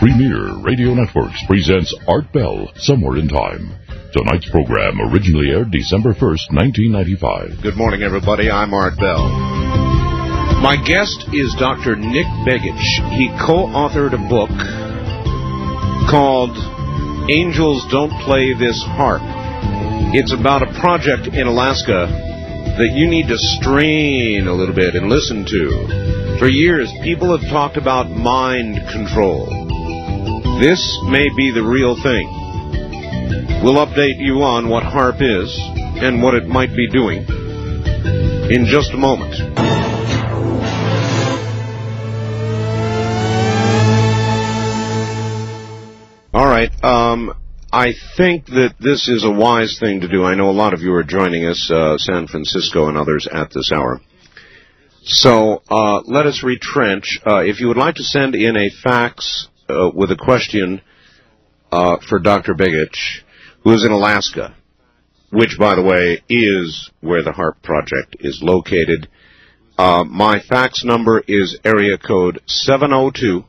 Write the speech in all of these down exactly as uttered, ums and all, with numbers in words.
Premier Radio Networks presents Art Bell, Somewhere in Time. Tonight's program originally aired December first, nineteen ninety-five. Good morning, everybody. I'm Art Bell. My guest is Doctor Nick Begich. He co-authored a book called Angels Don't Play This Harp. It's about a project in Alaska that you need to strain a little bit and listen to. For years, people have talked about mind control. This may be the real thing. We'll update you on what HAARP is and what it might be doing in just a moment. All right. Um, I think that this is a wise thing to do. I know a lot of you are joining us, uh, San Francisco and others, at this hour. So uh, let us retrench. Uh, if you would like to send in a fax uh, with a question uh, for Doctor Begich, who is in Alaska, which, by the way, is where the HAARP project is located. Uh, my fax number is area code seven oh two,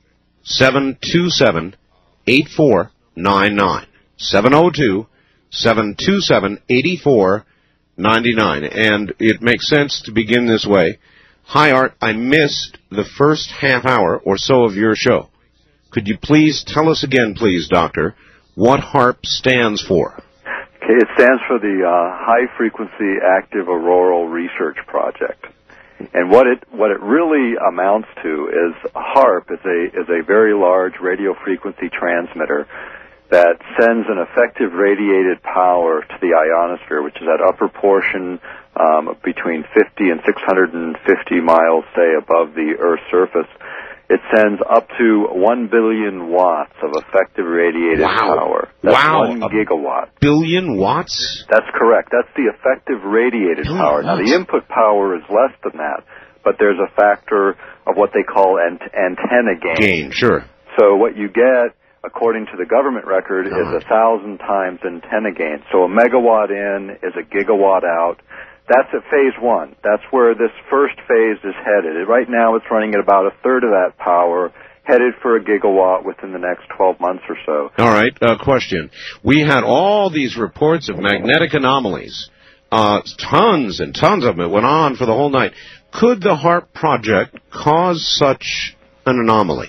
seven two seven, eight four nine nine. seven oh two, seven two seven, eight four nine nine. And it makes sense to begin this way. Hi, Art. I missed the first half hour or so of your show. Could you please tell us again, please, Doctor, what HAARP stands for? Okay, it stands for the uh, High Frequency Active Auroral Research Project. And what it what it really amounts to is HAARP is a is a very large radio frequency transmitter that sends an effective radiated power to the ionosphere, which is that upper portion um, between fifty and six hundred fifty miles, say, above the Earth's surface. It sends up to one billion watts of effective radiated wow. power. That's wow. one gigawatt. Billion watts? That's correct. That's the effective radiated billion power. watts. Now, the input power is less than that, but there's a factor of what they call ant- antenna gain. Gain, sure. So what you get, according to the government record, uh-huh. is a thousand times antenna gain. So a megawatt in is a gigawatt out. That's at phase one. That's where this first phase is headed. Right now it's running at about a third of that power, headed for a gigawatt within the next twelve months or so. All right, uh, question. We had all these reports of magnetic anomalies. Uh, tons and tons of them. It went on for the whole night. Could the HAARP project cause such an anomaly?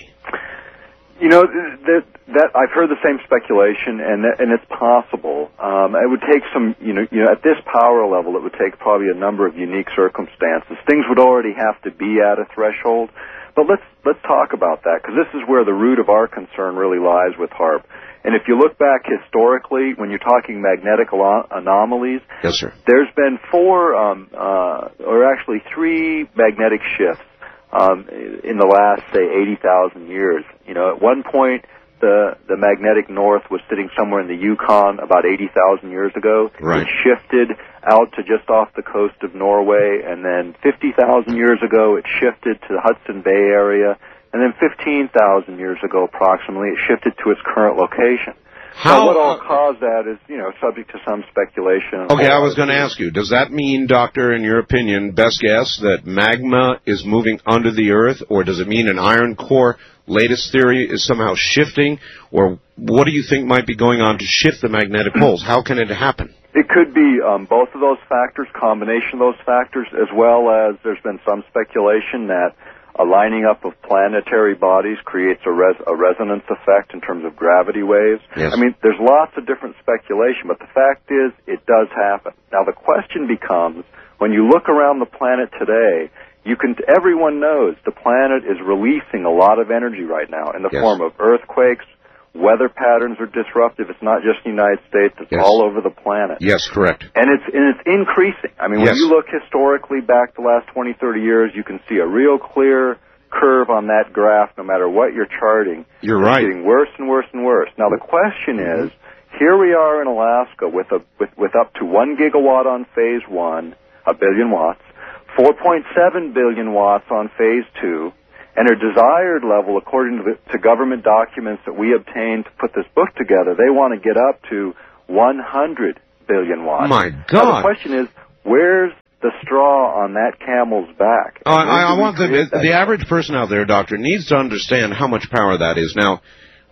You know, that, that I've heard the same speculation, and that, and it's possible. Um, it would take some, you know, you know, at this power level, it would take probably a number of unique circumstances. Things would already have to be at a threshold. But let's let's talk about that, because this is where the root of our concern really lies with HAARP. And if you look back historically, when you're talking magnetic anomalies, yes, sir. There's been four, um, uh, or actually three magnetic shifts um, in the last, say, eighty thousand years. You know, at one point, the the magnetic north was sitting somewhere in the Yukon about eighty thousand years ago. Right. It shifted out to just off the coast of Norway, and then fifty thousand years ago, it shifted to the Hudson Bay area. And then fifteen thousand years ago, approximately, it shifted to its current location. How, now, what all uh, caused that is, you know, subject to some speculation. Okay, I was going to ask you, does that mean, Doctor, in your opinion, best guess, that magma is moving under the Earth, or does it mean an iron core, latest theory, is somehow shifting, or what do you think might be going on to shift the magnetic poles? How can it happen? It could be um, both of those factors, combination of those factors, as well as there's been some speculation that a lining up of planetary bodies creates a, res- a resonance effect in terms of gravity waves. Yes. I mean, there's lots of different speculation, but the fact is, it does happen. Now, the question becomes, when you look around the planet today, you can. Everyone knows the planet is releasing a lot of energy right now in the yes. form of earthquakes. Weather patterns are disruptive. It's not just the United States. It's yes. all over the planet. Yes, correct. And it's and it's increasing. I mean, yes. when you look historically back the last twenty, thirty years, you can see a real clear curve on that graph no matter what you're charting. You're it's right. getting worse and worse and worse. Now, the question mm-hmm. is, here we are in Alaska with, a, with, with up to one gigawatt on phase one, a billion watts, four point seven billion watts on phase two, and a desired level, according to, the, to government documents that we obtained to put this book together, they want to get up to one hundred billion watts. My God. Now, the question is, where's the straw on that camel's back? Uh, I, I want the, the average person out there, Doctor, needs to understand how much power that is. Now,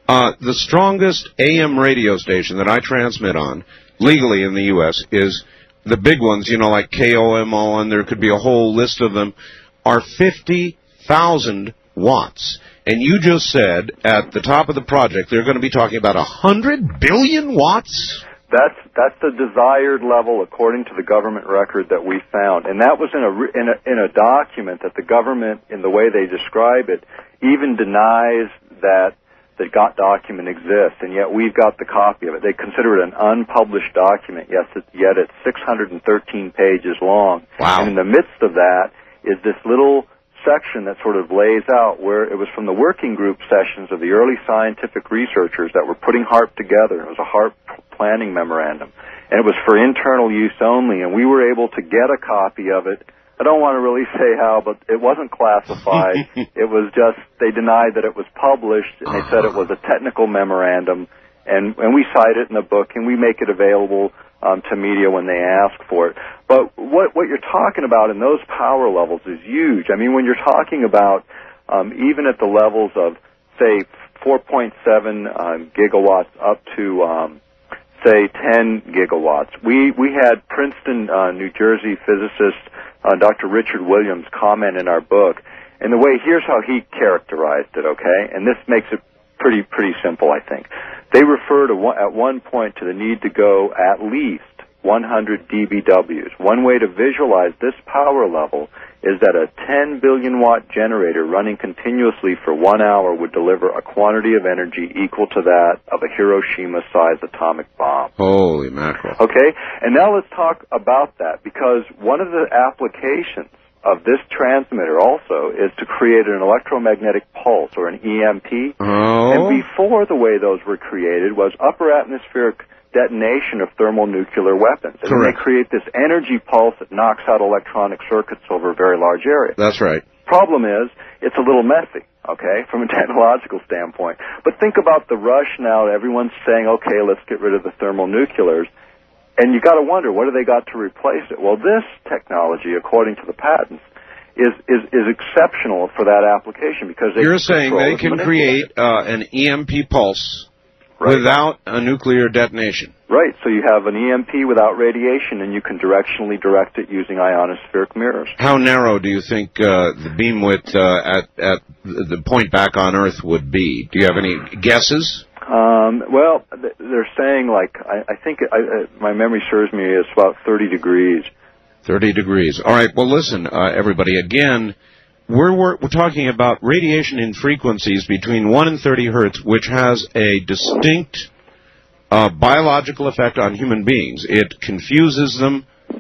Uh, the strongest A M radio station that I transmit on, legally in the U S, is the big ones, you know, like K O M O, and there could be a whole list of them, are fifty thousand watts. And you just said at the top of the project they're going to be talking about one hundred billion watts? That's that's the desired level according to the government record that we found, and that was in a in a in a document that the government, in the way they describe it, even denies that the got document exists, and yet we've got the copy of it. They consider it an unpublished document, yes, it, yet it's six hundred thirteen pages long. Wow. And in the midst of that is this little section that sort of lays out where it was from the working group sessions of the early scientific researchers that were putting HAARP together. It was a HAARP planning memorandum, and it was for internal use only, and we were able to get a copy of it. I don't want to really say how, but it wasn't classified. It was just, they denied that it was published, and they said it was a technical memorandum, and, and we cite it in the book, and we make it available um, to media when they ask for it. But what, what you're talking about in those power levels is huge. I mean, when you're talking about um, even at the levels of, say, four point seven um, gigawatts up to, um, say, ten gigawatts. We, we had Princeton, uh, New Jersey physicist Uh, Doctor Richard Williams comment in our book, and the way, here's how he characterized it, okay? And this makes it pretty pretty simple, I think. They refer to one, at one point to the need to go at least one hundred D B Ws. One way to visualize this power level is that a ten billion watt generator running continuously for one hour would deliver a quantity of energy equal to that of a Hiroshima-sized atomic bomb. Holy mackerel. Okay, and now let's talk about that, because one of the applications of this transmitter also is to create an electromagnetic pulse, or an E M P. Oh. And before the way those were created was upper atmospheric detonation of thermonuclear weapons. And then they create this energy pulse that knocks out electronic circuits over a very large area. That's right. Problem is, it's a little messy, okay, from a technological standpoint. But think about the rush now. Everyone's saying, okay, let's get rid of the thermonuclears. And you got to wonder, what do they got to replace it? Well, this technology, according to the patents, is, is, is exceptional for that application, because they You're saying they can create uh, an E M P pulse right. without a nuclear detonation. Right, so you have an E M P without radiation, and you can directionally direct it using ionospheric mirrors. How narrow do you think uh, the beam width uh, at, at the point back on Earth would be? Do you have any guesses? Um, well, they're saying, like, I, I think, I, uh, my memory serves me, it's about thirty degrees. thirty degrees. All right, well, listen, uh, everybody, again, we're, we're, we're talking about radiation in frequencies between one and thirty hertz, which has a distinct uh, biological effect on human beings. It confuses them.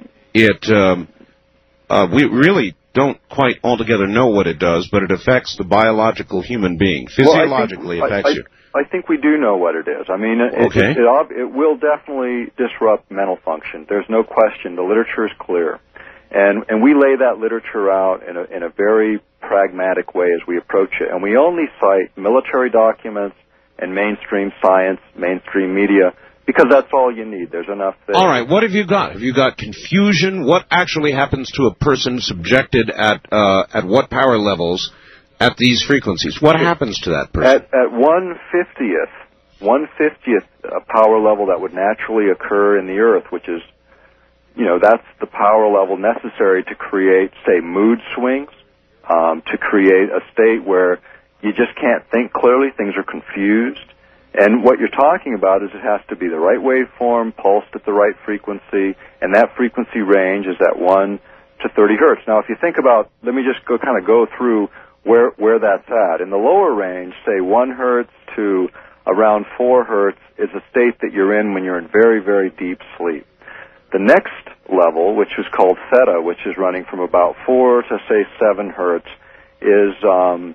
It, um, uh, we really don't quite altogether know what it does, but it affects the biological human being. Physiologically, well, I think, affects I, I, you. I think we do know what it is. I mean, it, okay. it, it, it will definitely disrupt mental function. There's no question. The literature is clear. And, and we lay that literature out in a, in a very pragmatic way as we approach it. And we only cite military documents and mainstream science, mainstream media, because that's all you need. There's enough there. All right, what have you got? Have you got confusion? What actually happens to a person subjected at uh, at what power levels at these frequencies? What happens to that person? At, at one fiftieth, one fiftieth uh, power level that would naturally occur in the Earth, which is, you know, that's the power level necessary to create, say, mood swings, um, to create a state where you just can't think clearly, things are confused. And what you're talking about is it has to be the right waveform, pulsed at the right frequency, and that frequency range is at one to thirty hertz. Now, if you think about, let me just go kind of go through where where that's at. In the lower range, say one hertz to around four hertz is a state that you're in when you're in very, very deep sleep. The next level, which is called theta, which is running from about four to, say, seven hertz, is um,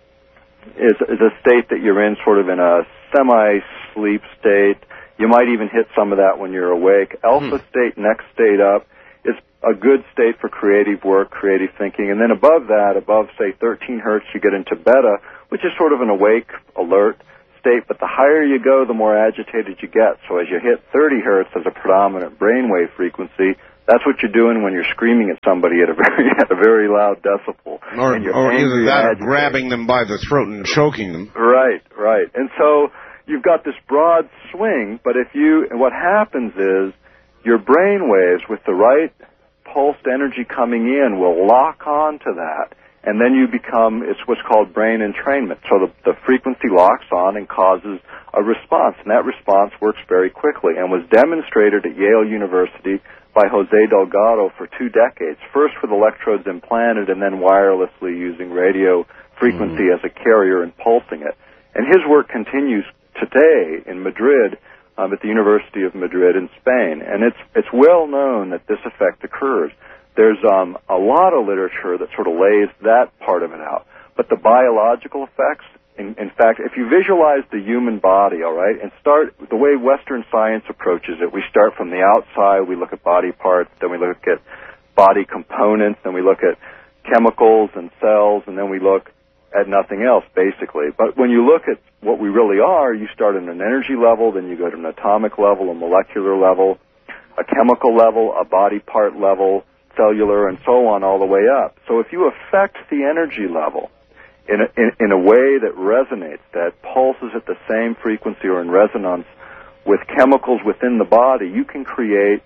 is, is a state that you're in sort of in a semi-sleep state. You might even hit some of that when you're awake. Alpha hmm. state, next state up, is a good state for creative work, creative thinking. And then above that, above, say, thirteen hertz, you get into beta, which is sort of an awake, alert state. But the higher you go, the more agitated you get. So as you hit thirty hertz as a predominant brainwave frequency, that's what you're doing when you're screaming at somebody at a very at a very loud decibel. Or, and you're or either that or agitated. grabbing them by the throat and choking them. Right, right. And so you've got this broad swing, but if you, what happens is your brain waves with the right pulsed energy coming in will lock on to that, and then you become, it's what's called brain entrainment. So the, the frequency locks on and causes a response, and that response works very quickly and was demonstrated at Yale University by Jose Delgado for two decades, first with electrodes implanted and then wirelessly using radio frequency mm-hmm. as a carrier and pulsing it. And his work continues today in Madrid, um, at the University of Madrid in Spain, and it's it's well known that this effect occurs. There's um, a lot of literature that sort of lays that part of it out. But the biological effects, in, in fact, if you visualize the human body, all right, and start the way Western science approaches it, we start from the outside, we look at body parts, then we look at body components, then we look at chemicals and cells, and then we look at nothing else, basically. But when you look at what we really are, you start at an energy level, then you go to an atomic level, a molecular level, a chemical level, a body part level, cellular, and so on, all the way up. So if you affect the energy level in a, in, in a way that resonates, that pulses at the same frequency or in resonance with chemicals within the body, you can create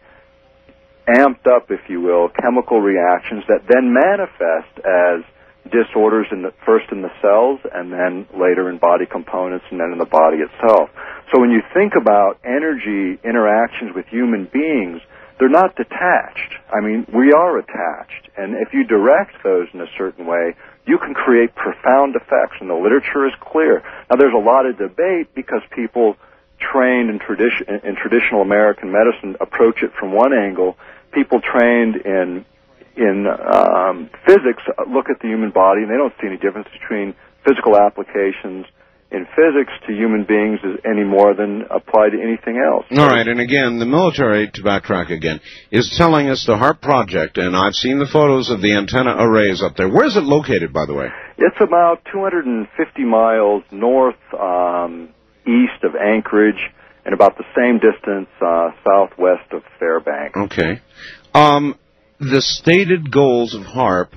amped up, if you will, chemical reactions that then manifest as disorders in the, first in the cells and then later in body components and then in the body itself. So when you think about energy interactions with human beings, they're not detached. I mean, we are attached. And if you direct those in a certain way, you can create profound effects, and the literature is clear. Now, there's a lot of debate because people trained in, tradi- in traditional American medicine approach it from one angle. People trained in in um, physics look at the human body, and they don't see any difference between physical applications in physics to human beings is any more than apply to anything else. All right, and again, the military, to backtrack again, is telling us the HAARP project, and I've seen the photos of the antenna arrays up there. Where is it located, by the way? It's about two hundred fifty miles north um, east of Anchorage and about the same distance uh, southwest of Fairbanks. Okay. Um, the stated goals of HAARP,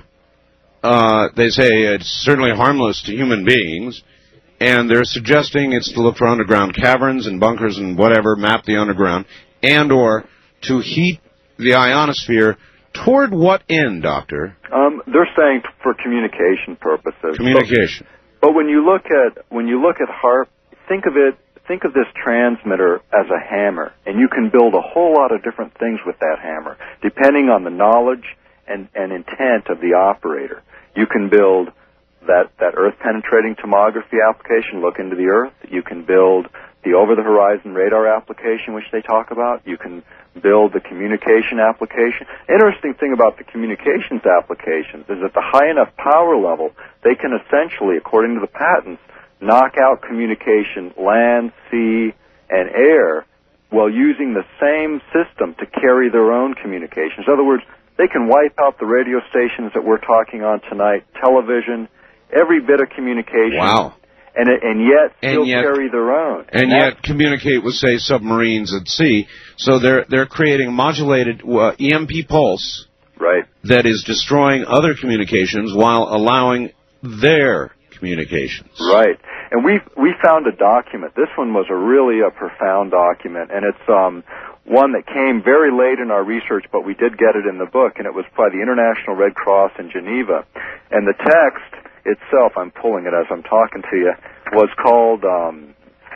uh, they say it's certainly harmless to human beings, and they're suggesting it's to look for underground caverns and bunkers and whatever, map the underground, and or to heat the ionosphere. Toward what end, Doctor? Um, they're saying for communication purposes. Communication. But, but when you look at when you look at HAARP, think of it. Think of this transmitter as a hammer, and you can build a whole lot of different things with that hammer, depending on the knowledge and, and intent of the operator. You can build that, that Earth-penetrating tomography application, look into the Earth. You can build the over-the-horizon radar application, which they talk about. You can build the communication application. Interesting thing about the communications applications is at the high enough power level, they can essentially, according to the patents, knock out communication, land, sea, and air, while using the same system to carry their own communications. In other words, they can wipe out the radio stations that we're talking on tonight, television, every bit of communication. Wow. And, and yet still and yet, carry their own. And, and yet communicate with, say, submarines at sea. So they're they're creating a modulated uh, E M P pulse right. that is destroying other communications while allowing their communications. Right. And we we found a document. This one was a really a profound document, and it's um, one that came very late in our research, but we did get it in the book, and it was by the International Red Cross in Geneva. And the text itself, I'm pulling it as I'm talking to you, was called um,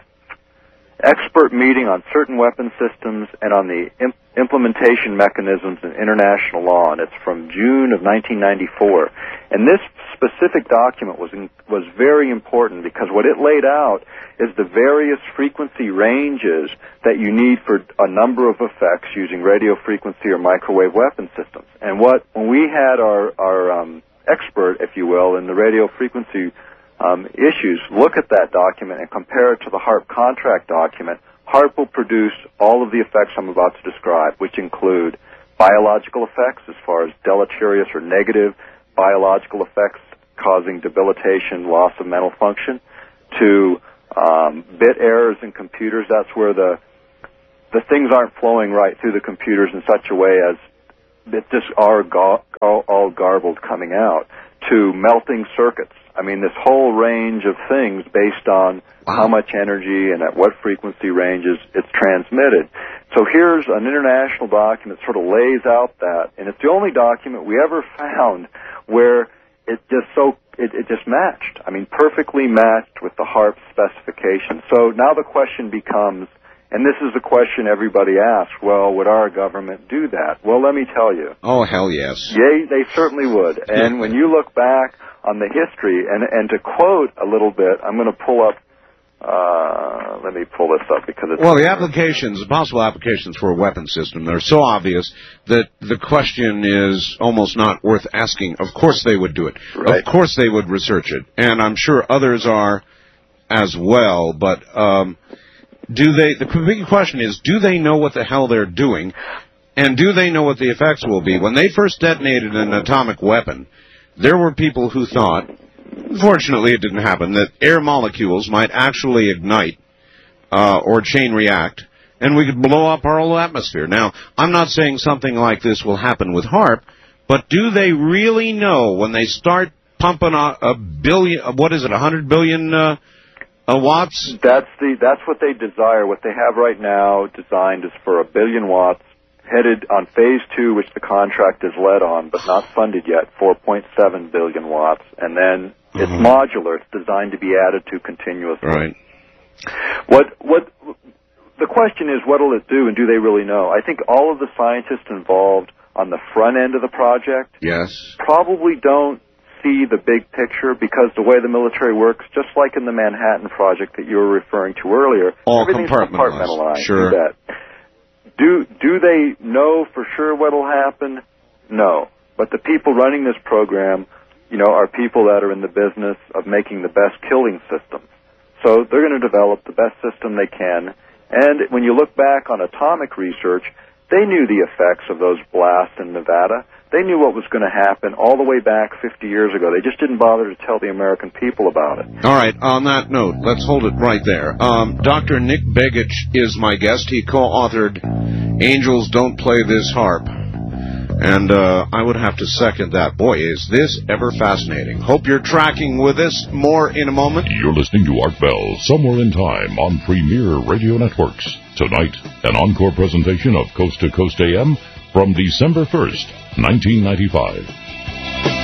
Expert Meeting on Certain Weapon Systems and on the imp- Implementation Mechanisms in International Law, and it's from June of nineteen ninety-four. And this specific document was in, was very important because what it laid out is the various frequency ranges that you need for a number of effects using radio frequency or microwave weapon systems. And what when we had our our um, expert, if you will, in the radio frequency um, issues, look at that document and compare it to the HAARP contract document, HAARP will produce all of the effects I'm about to describe, which include biological effects as far as deleterious or negative biological effects causing debilitation, loss of mental function, to um, bit errors in computers. That's where the the things aren't flowing right through the computers in such a way as it just are ga- all, all garbled coming out, to melting circuits. I mean, this whole range of things based on wow. how much energy and at what frequency ranges it's transmitted. So here's an international document that sort of lays out that, and it's the only document we ever found where it just so it, it just matched. I mean, perfectly matched with the HAARP specification. So now the question becomes, and this is the question everybody asks, well, would our government do that? Well, let me tell you. Oh, hell yes. Yay, they certainly would. And when you look back on the history, and, and to quote a little bit, I'm going to pull up, uh, let me pull this up because it's... Well, the applications, the possible applications for a weapon system, they're so obvious that the question is almost not worth asking. Of course they would do it. Right. Of course they would research it. And I'm sure others are as well, but... Um, Do they? The big question is, do they know what the hell they're doing, and do they know what the effects will be? When they first detonated an atomic weapon, there were people who thought, fortunately it didn't happen, that air molecules might actually ignite uh, or chain react, and we could blow up our whole atmosphere. Now, I'm not saying something like this will happen with HAARP, but do they really know when they start pumping a, a billion, what is it, a hundred billion... Uh, Uh, watts? That's the that's what they desire. What they have right now designed is for a billion watts, headed on phase two, which the contract is led on, but not funded yet, four point seven billion watts. And then mm-hmm. it's modular. It's designed to be added to continuously. Right. What what the question is, what will it do, and do they really know? I think all of the scientists involved on the front end of the project yes. probably don't see the big picture, because the way the military works, just like in the Manhattan Project that you were referring to earlier, all everything's compartmentalized. compartmentalized. Sure. Do that. Do do they know for sure what will happen? No. But the people running this program, you know, are people that are in the business of making the best killing systems. So they're going to develop the best system they can. And when you look back on atomic research, they knew the effects of those blasts in Nevada. They knew what was going to happen all the way back fifty years ago. They just didn't bother to tell the American people about it. All right, on that note, let's hold it right there. Um, Doctor Nick Begich is my guest. He co-authored Angels Don't Play This HAARP. And uh, I would have to second that. Boy, is this ever fascinating. Hope you're tracking with us. More in a moment. You're listening to Art Bell, Somewhere in Time, on Premier Radio Networks. Tonight, an encore presentation of Coast to Coast A M from December first, nineteen ninety-five.